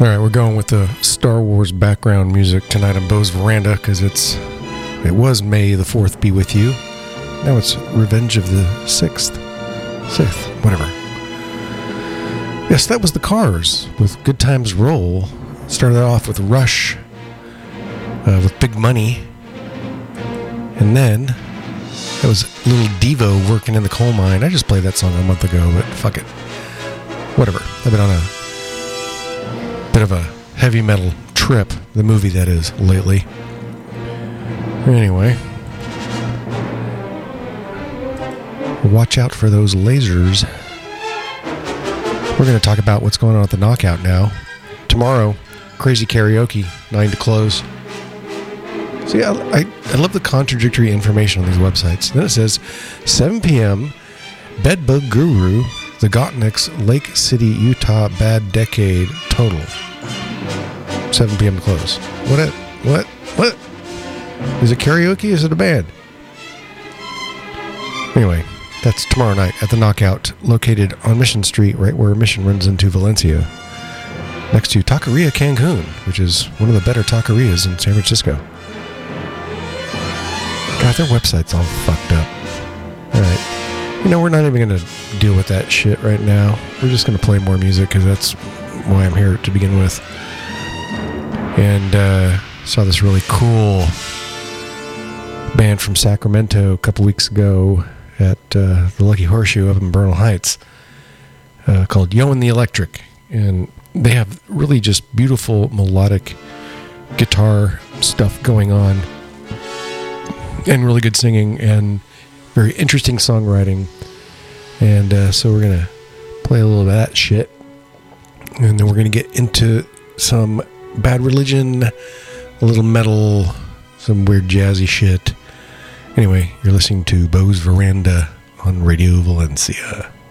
All right, we're going with the Star Wars background music tonight on Beau's Veranda because it was May the 4th be with you. Now it's Revenge of the Sixth, whatever. Yes, that was the Cars with Good Times Roll. Started off with Rush with Big Money. And then that was Little Devo working in the coal mine. I just played that song a month ago, but fuck it. Whatever. I've been on a bit of a heavy metal trip, the movie that is, lately. Anyway, watch out for those lasers. We're going to talk about what's going on at the Knockout now. Tomorrow, Crazy Karaoke, 9 to close. See, I love the contradictory information on these websites. Then it says, 7 p.m., Bedbug Guru, the Gottniks, Lake City, Utah, Bad Decade, total. 7 p.m. to close. What? Is it karaoke or is it a band? Anyway, that's tomorrow night at the Knockout, located on Mission Street, right where Mission runs into Valencia, next to Taqueria Cancun, which is one of the better taquerias in San Francisco. God, their website's all fucked up. Alright. You know, we're not even going to deal with that shit right now. We're just going to play more music because that's why I'm here to begin with. And saw this really cool band from Sacramento a couple weeks ago at the Lucky Horseshoe up in Bernal Heights called Yo and the Electric. And they have really just beautiful melodic guitar stuff going on and really good singing and very interesting songwriting. And so we're going to play a little bit of that shit. And then we're going to get into some Bad Religion, a little metal, some weird jazzy shit. Anyway, you're listening to Beau's Veranda on Radio Valencia.